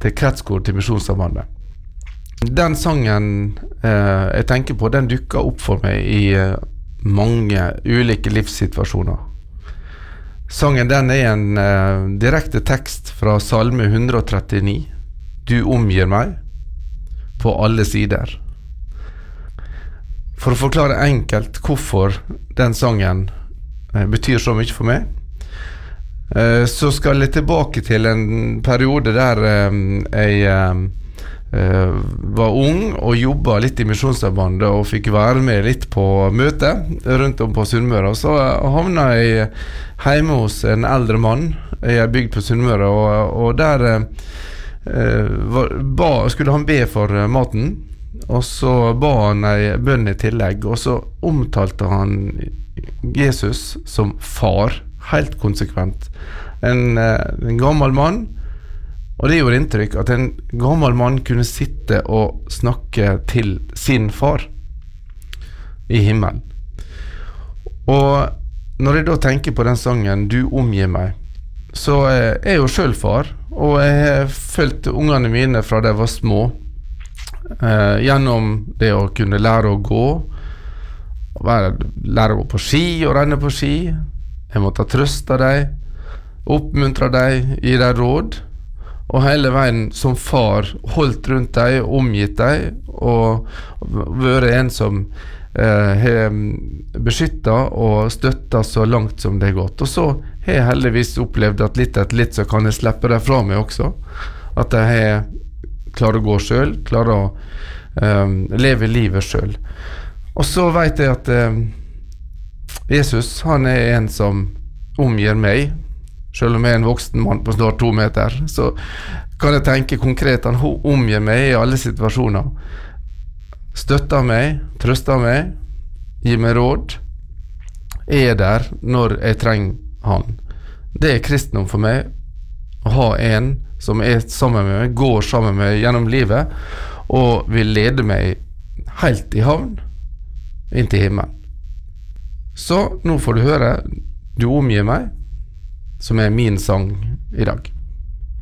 til kretskor til Misjonssambandet. Den sangen jeg tenker på, den dukker opp for meg i mange ulike livssituasjoner. Sangen den en direkte tekst fra Salme 139. Du omgir meg på alle sider. For å forklare enkelt hvorfor den sangen betyr så mye for meg, så skal jeg tilbake til en periode der jeg var ung og jobbet litt i Misjonssambandet og fikk være med litt på møte rundt om på Sunnmøre. Og så havnet jeg hjemme hos en eldre mann i en bygd på Sunnmøre, og der skulle han be for maten, og så ba han en bønn i tillegg, og så omtalte han Jesus som far, helt konsekvent. En gammel mann, og det gjorde inntrykk at en gammel mann kunne sitte og snakke til sin far i himmelen. Og når jeg da tenker på den sangen «Du omgir meg», så er jeg jo selv far, og jeg har følt ungene mine fra de var små, gjennom det å kunne lære å gå, lære å gå på ski og renne på ski. Jeg måtte trøste deg, oppmuntre deg, gi deg råd, og hele veien som far holdt rundt deg, omgitt deg, og vært en som har beskyttet og støttet så langt som det er gått. Og så har jeg heldigvis opplevd at litt etter litt så kan jeg slippe det fra meg også, at jeg har klarer å gå selv, klarer å leve livet selv. Og så vet jeg at Jesus, han er en som omgir meg, selv om jeg er en voksen mann på snart 2 meter, så kan jeg tenke konkret, han omgir meg i alle situasjoner. Støtter meg, trøster meg, gir meg råd, er der når jeg trenger han. Det er kristendom for meg, å ha en som er sammen med meg, går sammen med meg gjennom livet, og vil lede meg helt i havn, inn til himmelen. Så nå får du høre «Du omgir meg», som er min sang i dag.